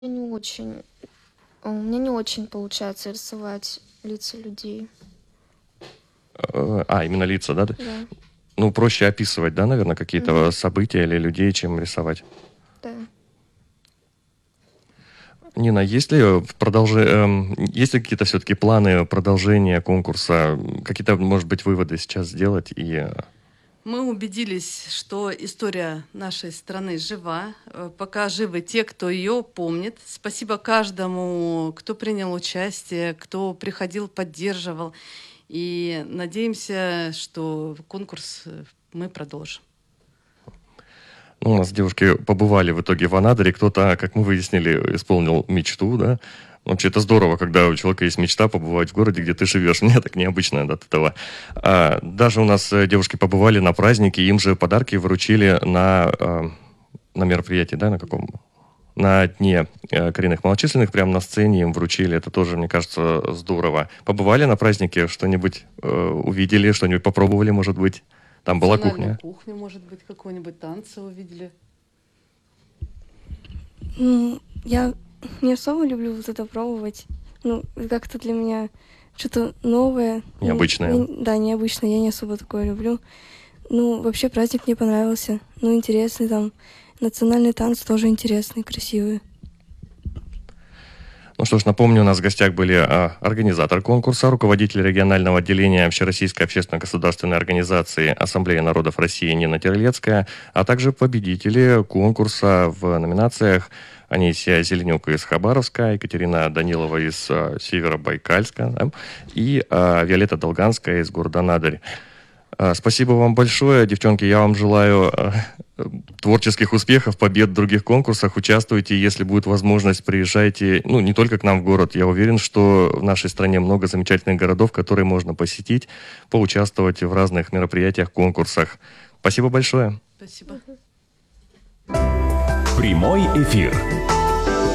Не очень. У меня не очень получается рисовать лица людей. Именно лица, да? Да. Ну, проще описывать, да, наверное, какие-то Мгм. события или людей, чем рисовать. Да. Нина, есть ли есть ли какие-то все-таки планы продолжения конкурса? Какие-то, может быть, выводы сейчас сделать и... Мы убедились, что история нашей страны жива, пока живы те, кто ее помнит. Спасибо каждому, кто принял участие, кто приходил, поддерживал. И надеемся, что конкурс мы продолжим. Ну, у нас девушки побывали в итоге в Анадыре. Кто-то, как мы выяснили, исполнил мечту, да? Вообще, это здорово, когда у человека есть мечта побывать в городе, где ты живешь. Мне так необычно от этого. Даже у нас девушки побывали на празднике, им же подарки вручили на мероприятии, да, на каком? На дне коренных малочисленных, прямо на сцене им вручили. Это тоже, мне кажется, здорово. Побывали на празднике, что-нибудь увидели, что-нибудь попробовали, может быть? Там была кухня. Кухню, может быть, какой-нибудь танцы увидели. Я не особо люблю вот это пробовать. Как-то для меня что-то новое. Необычное. Да, необычное. Я не особо такое люблю. Вообще праздник мне понравился. Интересный там. Национальные танцы тоже интересные, красивые. Ну что ж, напомню, у нас в гостях были организатор конкурса, руководитель регионального отделения Общероссийской общественно-государственной организации Ассамблея народов России Нина Терлецкая, а также победители конкурса в номинациях Анисия Зеленюк из Хабаровска, Екатерина Данилова из Северобайкальска, да, и Виолетта Долганская из города Анадырь. Спасибо вам большое, девчонки. Я вам желаю творческих успехов, побед в других конкурсах. Участвуйте, если будет возможность, приезжайте. Не только к нам в город. Я уверен, что в нашей стране много замечательных городов, которые можно посетить, поучаствовать в разных мероприятиях, конкурсах. Спасибо большое. Спасибо. Прямой эфир.